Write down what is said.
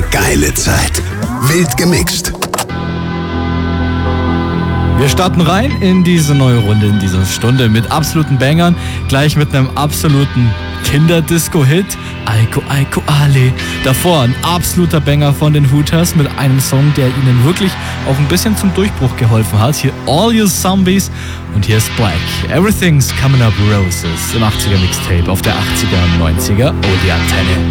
geile Zeit. Wild gemixt. Wir starten rein in diese neue Runde, in diese Stunde mit absoluten Bangern, gleich mit einem absoluten Kinderdisco-Hit, Aiko Aiko Ale. Davor ein absoluter Banger von den Hooters mit einem Song, der ihnen wirklich auch ein bisschen zum Durchbruch geholfen hat. Hier All You Zombies und hier ist Black. Everything's Coming Up Roses im 80er Mixtape auf der 80er und 90er Oldie Antenne.